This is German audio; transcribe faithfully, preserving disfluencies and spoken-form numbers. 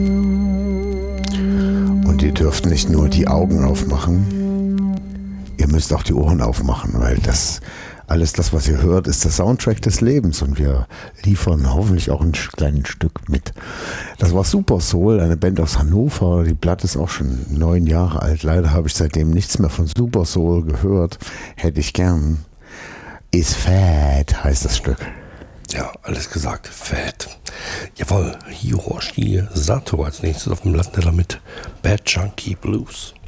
Und ihr dürft nicht nur die Augen aufmachen, ihr müsst auch die Ohren aufmachen, weil das alles das, was ihr hört, ist der Soundtrack des Lebens und wir liefern hoffentlich auch ein kleines Stück mit. Das war Super Soul, eine Band aus Hannover. Die Platte ist auch schon neun Jahre alt. Leider habe ich seitdem nichts mehr von Super Soul gehört. Hätte ich gern. Is Fat heißt das Stück. Ja, alles gesagt. Fat. Jawohl, Hiroshi Sato als nächstes auf dem Landteller mit Bad Junkie Blues.